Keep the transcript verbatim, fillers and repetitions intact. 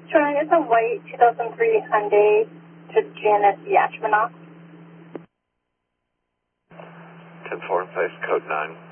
Sure, it's a white two thousand three Hyundai to Janice Yachmanoff. ten four, place code nine.